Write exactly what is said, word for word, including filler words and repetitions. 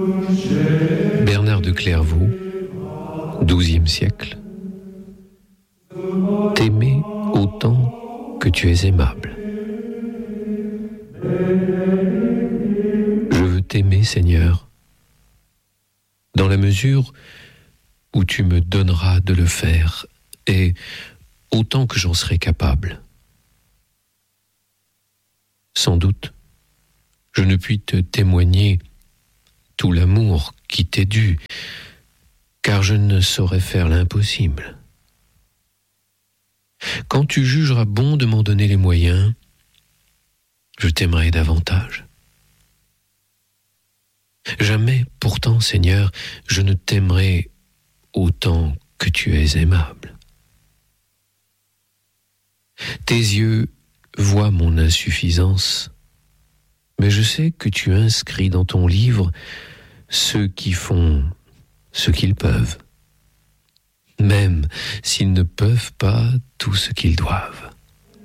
Bernard de Clairvaux, douzième siècle. T'aimer autant que tu es aimable. Je veux t'aimer, Seigneur, dans la mesure où tu me donneras de le faire, et autant que j'en serai capable. Sans doute, je ne puis te témoigner tout l'amour qui t'est dû, car je ne saurais faire l'impossible. Quand tu jugeras bon de m'en donner les moyens, je t'aimerai davantage. Jamais, pourtant, Seigneur, je ne t'aimerai autant que tu es aimable. Tes yeux voient mon insuffisance, mais je sais que tu inscris dans ton livre ceux qui font ce qu'ils peuvent, même s'ils ne peuvent pas tout ce qu'ils doivent.